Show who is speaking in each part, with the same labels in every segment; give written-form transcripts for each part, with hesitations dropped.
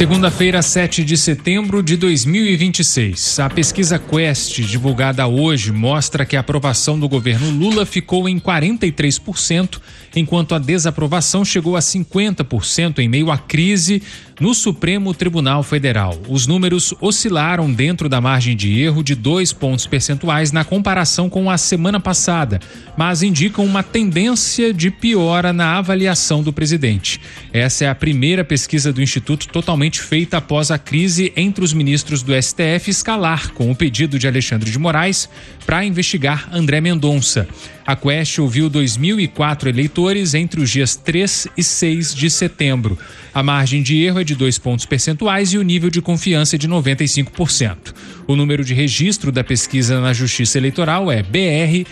Speaker 1: Segunda-feira, 7 de setembro de 2026. A pesquisa Quest, divulgada hoje, mostra que a aprovação do governo Lula ficou em 43%, enquanto a desaprovação chegou a 50% em meio à crise no Supremo Tribunal Federal. Os números oscilaram dentro da margem de erro de 2 pontos percentuais na comparação com a semana passada, mas indicam uma tendência de piora na avaliação do presidente. Essa é a primeira pesquisa do Instituto totalmente feita após a crise entre os ministros do STF escalar com o pedido de Alexandre de Moraes para investigar André Mendonça. A Quest ouviu 2.004 eleitores entre os dias 3 e 6 de setembro. A margem de erro é de 2 pontos percentuais e o nível de confiança é de 95%. O número de registro da pesquisa na Justiça Eleitoral é BR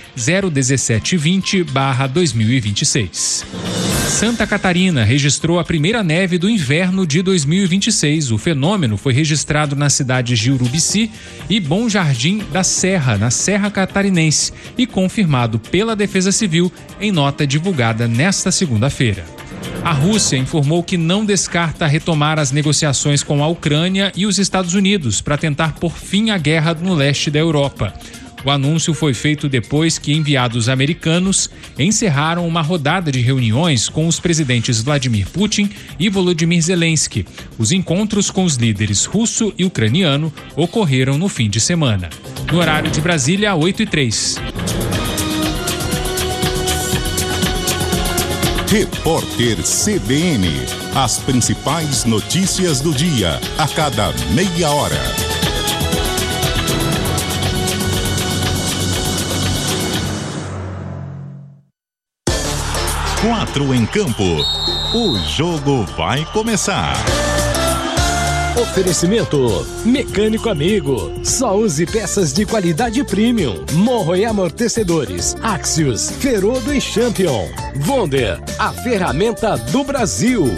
Speaker 1: 01720/2026. Santa Catarina registrou a primeira neve do inverno de 2026. O fenômeno foi registrado nas cidades de Urubici e Bom Jardim da Serra, na Serra Catarinense, e confirmado pela Defesa Civil em nota divulgada nesta segunda-feira. A Rússia informou que não descarta retomar as negociações com a Ucrânia e os Estados Unidos para tentar pôr fim à guerra no leste da Europa. O anúncio foi feito depois que enviados americanos encerraram uma rodada de reuniões com os presidentes Vladimir Putin e Volodymyr Zelensky. Os encontros com os líderes russo e ucraniano ocorreram no fim de semana. No horário de Brasília, 8h03.
Speaker 2: Repórter CBN. As principais notícias do dia, a cada meia hora. 4 em campo. O jogo vai começar.
Speaker 3: Oferecimento Mecânico Amigo. Só use peças de qualidade premium. Morro e amortecedores. Axios, Ferodo e Champion. Wonder, a ferramenta do Brasil.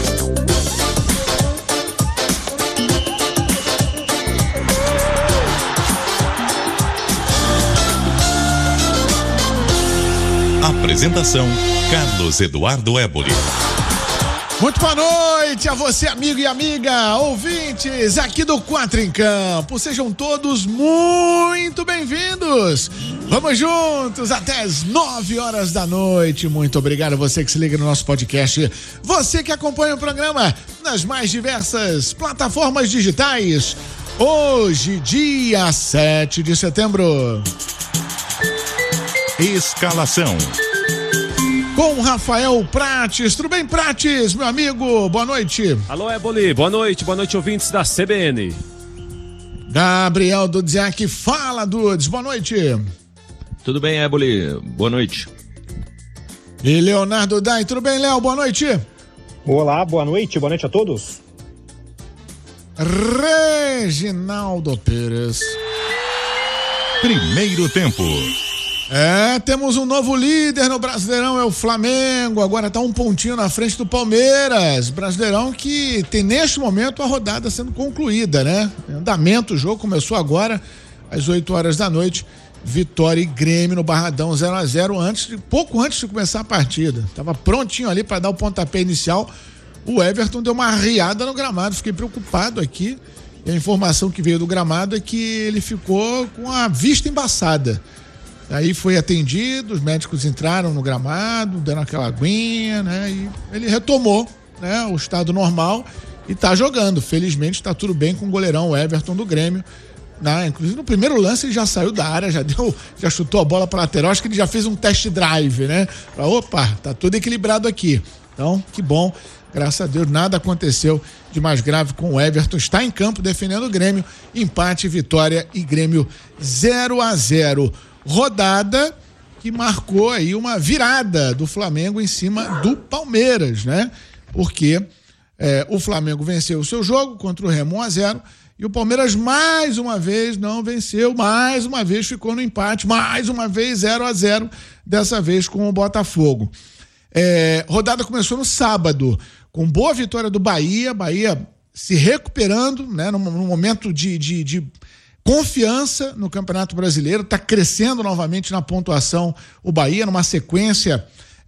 Speaker 2: Apresentação: Carlos Eduardo Éboli.
Speaker 4: Muito boa noite a você, amigo e amiga, ouvintes aqui do 4 em Campo. Sejam todos muito bem-vindos. Vamos juntos até as 9 horas da noite. Muito obrigado a você que se liga no nosso podcast. Você que acompanha o programa nas mais diversas plataformas digitais. Hoje, dia 7 de setembro.
Speaker 2: Escalação.
Speaker 4: Com Rafael Prates. Tudo bem, Prates, meu amigo? Boa noite.
Speaker 5: Alô, Éboli. Boa noite, ouvintes da CBN.
Speaker 4: Gabriel Dudziak. Fala, Dudes. Boa noite.
Speaker 6: Tudo bem, Éboli? Boa noite.
Speaker 4: E Leonardo Dai. Tudo bem, Léo? Boa noite.
Speaker 7: Olá, boa noite a todos.
Speaker 4: Reginaldo Pires.
Speaker 2: Primeiro tempo.
Speaker 4: Temos um novo líder no Brasileirão, é o Flamengo, agora está um pontinho na frente do Palmeiras. Brasileirão que tem neste momento a rodada sendo concluída, né? Em andamento, o jogo começou agora às 8 horas da noite. Vitória e Grêmio no Barradão 0-0, pouco antes de começar a partida. Tava prontinho ali para dar o pontapé inicial. O Everton deu uma arriada no gramado, fiquei preocupado aqui. E a informação que veio do gramado é que ele ficou com a vista embaçada. Aí foi atendido, os médicos entraram no gramado, deram aquela aguinha, né? E ele retomou, né, o estado normal e tá jogando. Felizmente está tudo bem com o goleirão Everton do Grêmio. Inclusive no primeiro lance ele já saiu da área, já chutou a bola para lateral. Acho que ele já fez um test drive, né? Opa, tá tudo equilibrado aqui. Então, que bom. Graças a Deus, nada aconteceu de mais grave com o Everton. Está em campo defendendo o Grêmio. Empate, vitória e Grêmio 0-0. Rodada que marcou aí uma virada do Flamengo em cima do Palmeiras, né? Porque o Flamengo venceu o seu jogo contra o Remo 1-0 e o Palmeiras mais uma vez não venceu, mais uma vez ficou no empate, mais uma vez 0-0, dessa vez com o Botafogo. Rodada começou no sábado, com boa vitória do Bahia se recuperando, né? Num momento de confiança no Campeonato Brasileiro, está crescendo novamente na pontuação o Bahia, numa sequência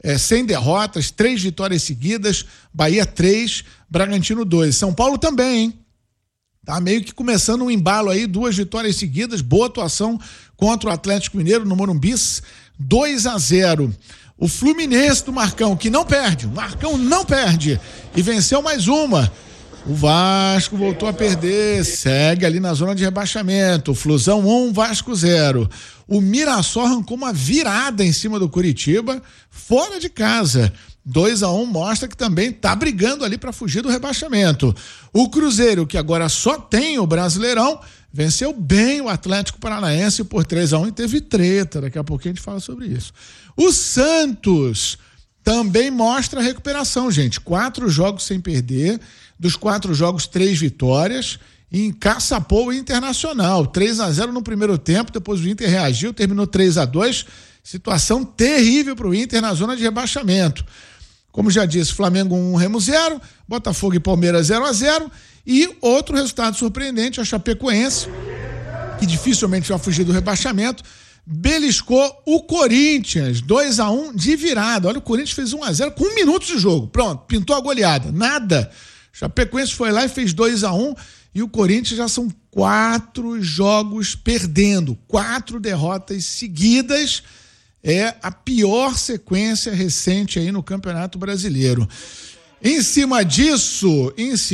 Speaker 4: sem derrotas, 3 vitórias seguidas, Bahia 3, Bragantino 2. São Paulo também, hein? Tá meio que começando um embalo aí, 2 vitórias seguidas, boa atuação contra o Atlético Mineiro no Morumbi, 2-0. O Fluminense do Marcão, que não perde, o Marcão não perde, e venceu mais uma. O Vasco voltou a perder, segue ali na zona de rebaixamento. Flusão 1, Vasco 0. O Mirassol arrancou uma virada em cima do Curitiba, fora de casa. 2-1 mostra que também tá brigando ali para fugir do rebaixamento. O Cruzeiro, que agora só tem o Brasileirão, venceu bem o Atlético Paranaense por 3-1 e teve treta. Daqui a pouquinho a gente fala sobre isso. O Santos também mostra a recuperação, gente. 4 jogos sem perder. Dos 4 jogos, 3 vitórias, e encaçapou o Internacional, 3-0 no primeiro tempo, depois o Inter reagiu, terminou 3-2, situação terrível para o Inter na zona de rebaixamento. Como já disse, Flamengo 1, Remo 0, Botafogo e Palmeiras 0-0, e outro resultado surpreendente, a Chapecoense, que dificilmente vai fugir do rebaixamento, beliscou o Corinthians, 2-1 de virada. Olha, o Corinthians fez 1-0 com 1 minuto de jogo, pronto, pintou a goleada, nada. Chapecoense foi lá e fez 2-1 e o Corinthians já são 4 jogos perdendo, 4 derrotas seguidas. É a pior sequência recente aí no Campeonato Brasileiro. Em cima disso,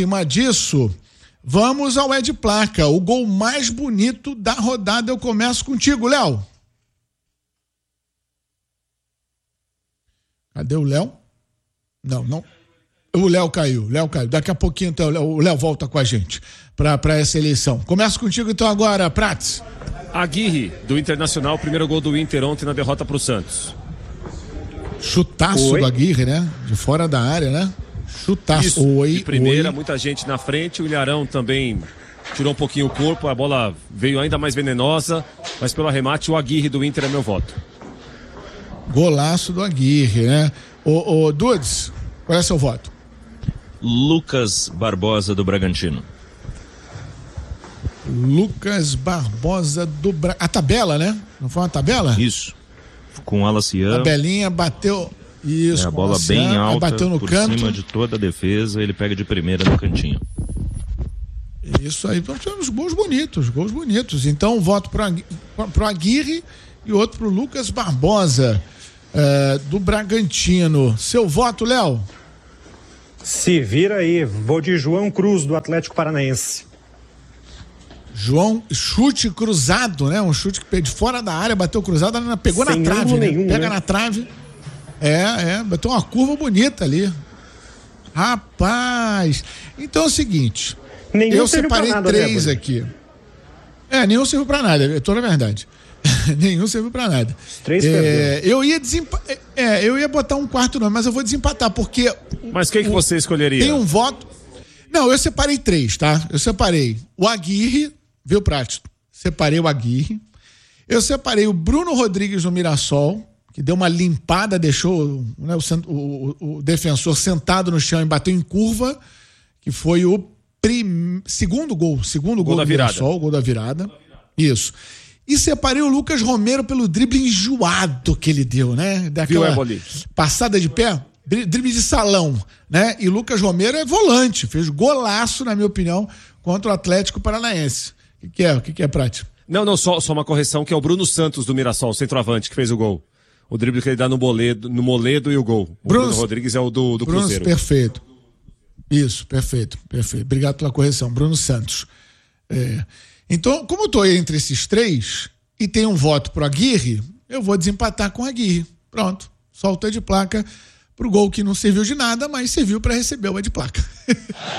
Speaker 4: vamos ao Ed Placa. O gol mais bonito da rodada. Eu começo contigo, Léo. Cadê o Léo? Não. O Léo caiu. Daqui a pouquinho então, o Léo volta com a gente para essa eleição. Começo contigo então agora, Prats.
Speaker 5: Aguirre, do Internacional, primeiro gol do Inter ontem na derrota pro Santos.
Speaker 4: Chutaço do Aguirre, né? De fora da área, né? Chutaço.
Speaker 5: De primeira, muita gente na frente, o Ilharão também tirou um pouquinho o corpo, a bola veio ainda mais venenosa, mas pelo arremate o Aguirre do Inter é meu voto.
Speaker 4: Golaço do Aguirre, né? Ô Dudes, qual é seu voto?
Speaker 6: Lucas Barbosa do Bragantino.
Speaker 4: Lucas Barbosa do Bragantino. A tabela, né? Não foi uma tabela?
Speaker 6: Isso. Com o Alacian.
Speaker 4: A Belinha bateu. Isso.
Speaker 6: A bola bem alta,
Speaker 4: bateu no
Speaker 6: por
Speaker 4: canto.
Speaker 6: cima de toda a defesa, ele pega de primeira no cantinho.
Speaker 4: Isso aí. Então tivemos gols bonitos. Então um voto pro Aguirre e outro pro Lucas Barbosa do Bragantino. Seu voto, Léo?
Speaker 7: Se vira aí, vou de João Cruz, do Atlético Paranaense.
Speaker 4: João, chute cruzado, né? Um chute que de fora da área, bateu cruzado, pegou sem na trave, né? Pega, né? Na trave. Bateu uma curva bonita ali. Rapaz. Então é o seguinte, eu separei 3 aqui. Nenhum serviu pra nada, é toda a verdade. Nenhum serviu pra nada.
Speaker 7: 3
Speaker 4: eu ia botar um quarto nome, mas eu vou desempatar, porque...
Speaker 5: Mas quem que você escolheria?
Speaker 4: Tem um voto... Não, eu separei 3, tá? Eu separei o Aguirre, viu, Prático? Separei o Aguirre. Eu separei o Bruno Rodrigues do Mirassol, que deu uma limpada, deixou, né, o defensor sentado no chão e bateu em curva, que foi o segundo gol do Mirassol, o gol da virada. Isso. E separei o Lucas Romero pelo drible enjoado que ele deu, né? Daquela passada de pé, drible de salão, né? E Lucas Romero é volante, fez golaço, na minha opinião, contra o Atlético Paranaense. O que é, Prático?
Speaker 5: Não, só uma correção, que é o Bruno Santos do Mirassol, centroavante, que fez o gol. O drible que ele dá no Moledo e o gol. O Bruno Rodrigues é o do Cruzeiro.
Speaker 4: Perfeito. Isso, perfeito. Obrigado pela correção. Bruno Santos. Então, como eu estou entre esses 3 e tem um voto pro Aguirre, eu vou desempatar com o Aguirre. Pronto. Solta de placa pro gol que não serviu de nada, mas serviu para receber o de placa.